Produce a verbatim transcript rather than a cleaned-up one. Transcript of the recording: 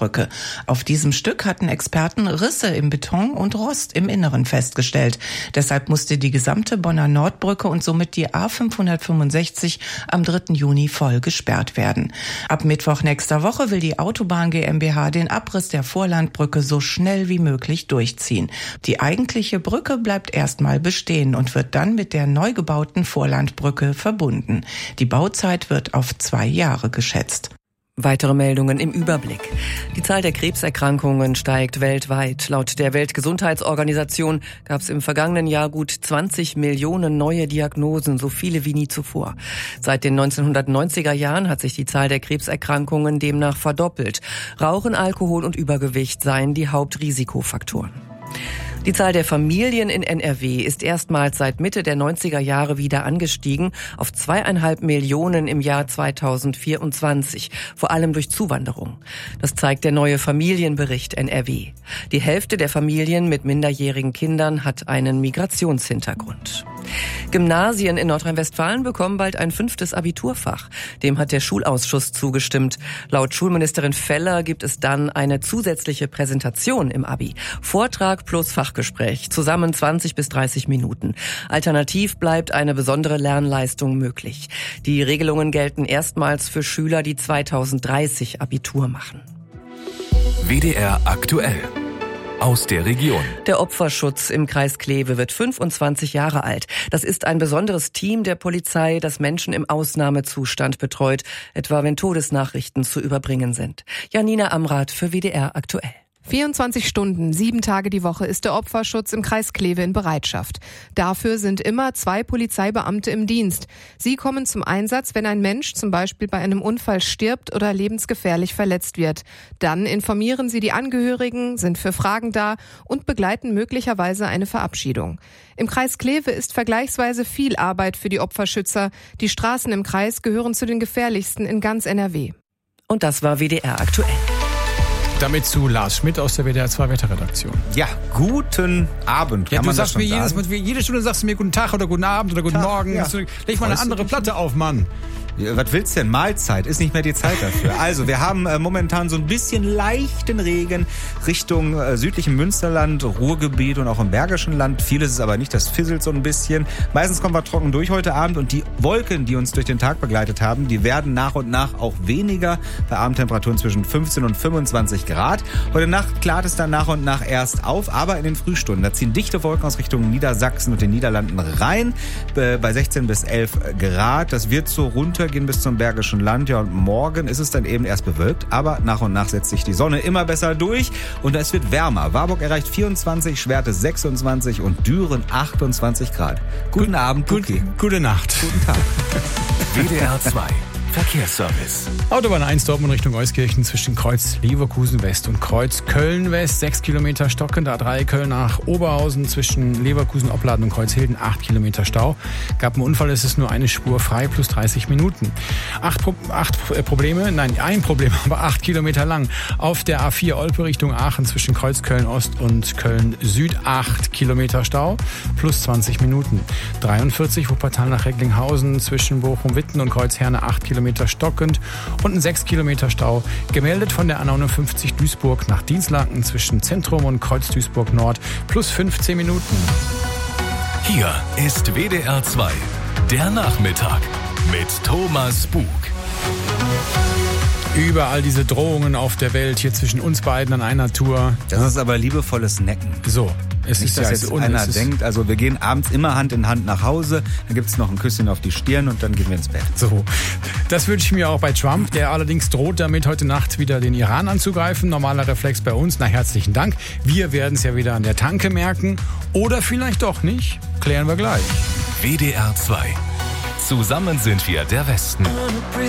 Vorlandbrücke. Auf diesem Stück hatten Experten Risse im Beton und Rost im Inneren festgestellt. Deshalb musste die gesamte Bonner Nordbrücke und somit die A fünfhundertfünfundsechzig am dritten Juni voll gesperrt werden. Ab Mittwoch nächster Woche will die Autobahn GmbH den Abriss der Vorlandbrücke so schnell wie möglich durchziehen. Die eigentliche Brücke bleibt erstmal bestehen und wird dann mit der neu gebauten Vorlandbrücke verbunden. Die Bauzeit wird auf zwei Jahre geschätzt. Weitere Meldungen im Überblick. Die Zahl der Krebserkrankungen steigt weltweit. Laut der Weltgesundheitsorganisation gab es im vergangenen Jahr gut zwanzig Millionen neue Diagnosen, so viele wie nie zuvor. Seit den neunzehnhundertneunziger Jahren hat sich die Zahl der Krebserkrankungen demnach verdoppelt. Rauchen, Alkohol und Übergewicht seien die Hauptrisikofaktoren. Die Zahl der Familien in N R W ist erstmals seit Mitte der neunziger Jahre wieder angestiegen auf zweieinhalb Millionen im Jahr zweitausendvierundzwanzig, vor allem durch Zuwanderung. Das zeigt der neue Familienbericht N R W. Die Hälfte der Familien mit minderjährigen Kindern hat einen Migrationshintergrund. Gymnasien in Nordrhein-Westfalen bekommen bald ein fünftes Abiturfach. Dem hat der Schulausschuss zugestimmt. Laut Schulministerin Feller gibt es dann eine zusätzliche Präsentation im Abi. Vortrag plus Fachgespräch, zusammen zwanzig bis dreißig Minuten. Alternativ bleibt eine besondere Lernleistung möglich. Die Regelungen gelten erstmals für Schüler, die zweitausenddreißig Abitur machen. W D R aktuell. Aus der Region. Der Opferschutz im Kreis Kleve wird fünfundzwanzig Jahre alt. Das ist ein besonderes Team der Polizei, das Menschen im Ausnahmezustand betreut, etwa wenn Todesnachrichten zu überbringen sind. Janina Amrath für W D R aktuell. vierundzwanzig Stunden, sieben Tage die Woche ist der Opferschutz im Kreis Kleve in Bereitschaft. Dafür sind immer zwei Polizeibeamte im Dienst. Sie kommen zum Einsatz, wenn ein Mensch zum Beispiel bei einem Unfall stirbt oder lebensgefährlich verletzt wird. Dann informieren sie die Angehörigen, sind für Fragen da und begleiten möglicherweise eine Verabschiedung. Im Kreis Kleve ist vergleichsweise viel Arbeit für die Opferschützer. Die Straßen im Kreis gehören zu den gefährlichsten in ganz N R W. Und das war W D R aktuell. Damit zu Lars Schmidt aus der W D R zwei Wetterredaktion. Ja, guten Abend. Ja, Kann du man sagst das mir schon jedes sagen? Mal, jede Stunde sagst du mir guten Tag oder guten Abend oder guten Tag, Morgen. ja. Leg mal eine Weißt andere du Platte auf, Mann. Ja, was willst du denn? Mahlzeit ist nicht mehr die Zeit dafür. Also, wir haben äh, momentan so ein bisschen leichten Regen Richtung äh, südlichem Münsterland, Ruhrgebiet und auch im Bergischen Land. Vieles ist aber nicht, das fisselt so ein bisschen. Meistens kommen wir trocken durch heute Abend und die Wolken, die uns durch den Tag begleitet haben, die werden nach und nach auch weniger. Bei Abendtemperaturen zwischen fünfzehn und fünfundzwanzig Grad. Heute Nacht klart es dann nach und nach erst auf, aber in den Frühstunden, da ziehen dichte Wolken aus Richtung Niedersachsen und den Niederlanden rein, äh, bei sechzehn bis elf Grad. Das wird so runter gehen bis zum Bergischen Land. Ja, und morgen ist es dann eben erst bewölkt, aber nach und nach setzt sich die Sonne immer besser durch und es wird wärmer. Warburg erreicht vierundzwanzig, Schwerte sechsundzwanzig und Düren achtundzwanzig Grad. Guten Gut, Abend, Buki. Gut, gute Nacht. Guten Tag. W D R zwei Verkehrsservice. Autobahn eins Dortmund Richtung Euskirchen zwischen Kreuz Leverkusen West und Kreuz Köln West. sechs Kilometer stockend. A drei Köln nach Oberhausen zwischen Leverkusen Opladen und Kreuzhilden. acht Kilometer Stau. Gab einen Unfall, es ist nur eine Spur frei plus dreißig Minuten. Acht, Pro- acht Probleme, nein, ein Problem, aber acht Kilometer lang. Auf der A vier Olpe Richtung Aachen zwischen Kreuz Köln Ost und Köln Süd. acht Kilometer Stau plus zwanzig Minuten. dreiundvierzig Wuppertal nach Recklinghausen zwischen Bochum-Witten und Kreuz Herne. acht Kilometer stockend und ein sechs Kilometer Stau gemeldet von der A neunundfünfzig Duisburg nach Dienstlaken zwischen Zentrum und Kreuz Duisburg Nord plus fünfzehn Minuten. Hier ist W D R zwei, der Nachmittag mit Thomas Bug. Überall diese Drohungen auf der Welt, hier zwischen uns beiden an einer Tour. Das ist aber liebevolles Necken. So. Es Nicht, ist dass ja jetzt es einer ist denkt, also wir gehen abends immer Hand in Hand nach Hause, dann gibt's noch ein Küsschen auf die Stirn und dann gehen wir ins Bett. So, das wünsche ich mir auch bei Trump, der allerdings droht damit, heute Nacht wieder den Iran anzugreifen. Normaler Reflex bei uns, na herzlichen Dank. Wir werden es ja wieder an der Tanke merken. Oder vielleicht doch nicht, klären wir gleich. W D R zwei. Zusammen sind wir der Westen.